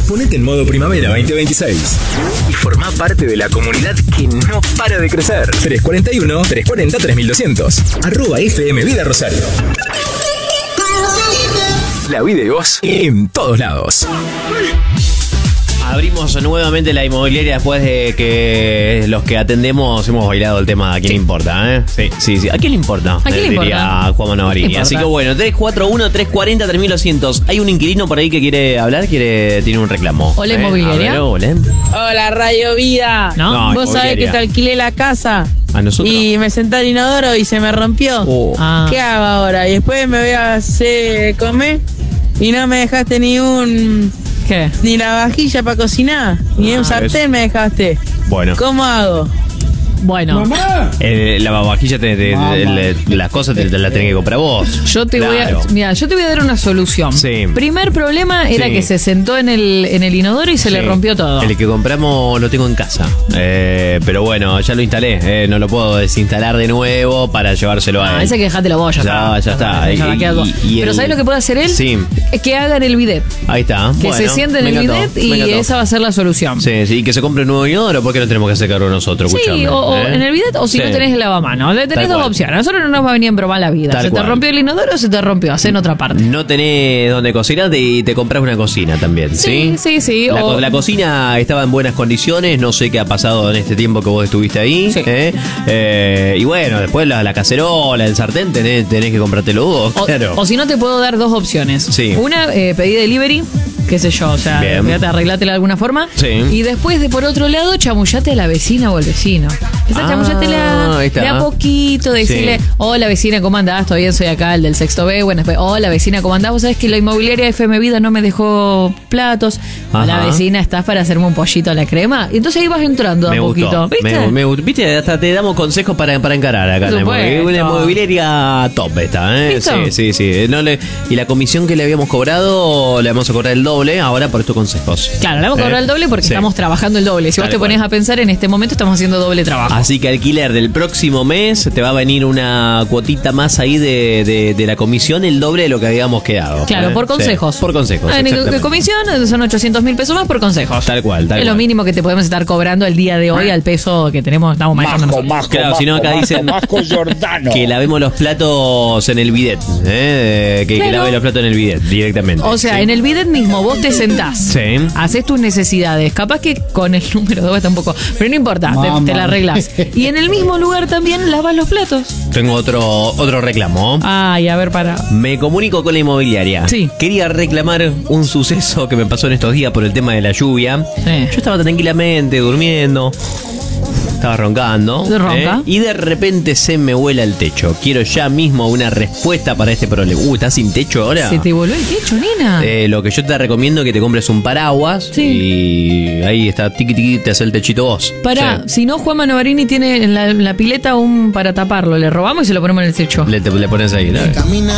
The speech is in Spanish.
Ponete en modo primavera 2026 y formá parte de la comunidad que no para de crecer. 341-340-3200 @FM Vida Rosario. La vida de vos en todos lados. Abrimos nuevamente la inmobiliaria después de que los que atendemos hemos bailado el tema ¿a quién le importa? Sí. ¿A quién le importa? ¿A quién le importa? Diría Juan Manovarini. Así que bueno, 341-340-3200. Hay un inquilino por ahí que quiere hablar, tiene un reclamo. Hola, inmobiliaria. A ver, hola. Hola, Radio Vida. No, Vos sabés que inmobiliaria. te alquilé la casa A nosotros. y me senté al inodoro y se me rompió. ¿Qué hago ahora? Y después me voy a hacer comer y no me dejaste ¿Qué? ni la vajilla para cocinar, ni un sartén me dejaste. Bueno. ¿Cómo hago? Bueno, La vajilla, las cosas te las tenés que comprar vos. yo te voy a dar una solución. Sí. Primer problema era Sí. que se sentó en el inodoro y se le rompió todo. El que compramos lo tengo en casa. Pero bueno, ya lo instalé. No lo puedo desinstalar de nuevo para llevárselo a él. Ese que dejátelo vos, ya está. Ya está. Ya va a quedar todo. Pero ¿sabés lo que puede hacer él? Sí. Es que hagan el bidet. Ahí está. Que Bueno, se siente en me el encantó, bidet me y encantó. esa va a ser la solución. Sí, y que se compre un nuevo inodoro, ¿por qué no tenemos que hacer cargo nosotros? Sí, Escuchame, o en el bidet, o si Sí. no tenés el lavamanos. Tal Tenés dos cual. opciones. A nosotros no nos va a venir en broma la vida. Tal Se cual. te rompió el inodoro o se te rompió. Hacé en otra parte. No tenés donde cocinar y te compras una cocina también, ¿sí? Sí. La cocina estaba en buenas condiciones, no sé qué ha pasado en este tiempo que vos estuviste ahí. Sí. Y bueno, después la cacerola, el sartén, tenés que comprártelo vos, claro. O si no, te puedo dar dos opciones. Sí. Una, pedí delivery, qué sé yo, o sea, Bien. fíjate, arreglátela de alguna forma. Sí. Y después, por otro lado, chamullate a la vecina o al vecino. Esa chamullatela ahí está. de a poquito, decirle, Sí. hola vecina, ¿cómo andás? Todavía soy acá, el del sexto B. Bueno, después, hola vecina, ¿cómo andás? Vos sabés que la inmobiliaria FM Vida no me dejó platos. Hola Ajá. vecina, ¿estás para hacerme un pollito a la crema? Y entonces ahí vas entrando de Me a poquito. gustó. ¿Viste? Me gustó. Viste, hasta te damos consejos para encarar acá. Por supuesto. Una inmobiliaria top esta, ¿eh? ¿Listo? Sí. Y la comisión que le habíamos cobrado, le vamos a cobrar el doble ahora por estos consejos. Claro, le vamos a cobrar el doble porque Sí. estamos trabajando el doble. Si vos Tal te pones cual. a pensar, en este momento estamos haciendo doble trabajo. Así que alquiler del próximo mes te va a venir una cuotita más ahí de la comisión, el doble de lo que habíamos quedado. Claro, por Sí, consejos. por consejos. En exactamente. comisión son 800.000 pesos más por consejos. Tal cual. Es lo mínimo que te podemos estar cobrando el día de hoy al peso que estamos manejando nosotros. Claro, si no acá dicen que lavemos los platos en el bidet, que Claro. lave los platos en el bidet directamente. O sea, Sí. en el bidet mismo vos te sentás, Sí. haces tus necesidades, capaz que con el número 2 está un poco, pero no importa, te la arreglás. Y en el mismo lugar también lavas los platos. Tengo otro reclamo. Ay, a ver, para. Me comunico con la inmobiliaria. Sí. Quería reclamar un suceso que me pasó en estos días por el tema de la lluvia. Sí. Yo estaba tranquilamente durmiendo. Estaba roncando. ¿Se ronca? Y de repente se me vuela el techo. Quiero ya mismo una respuesta para este problema. ¿Estás sin techo ahora? Se te volvió el techo, nena. Lo que yo te recomiendo es que te compres un paraguas. Sí. Y ahí está, tiqui, te hace el techito vos. Pará, Sí. si no, Juan Manovarini tiene en la pileta un para taparlo. Le robamos y se lo ponemos en el techo. Le pones ahí, ¿no?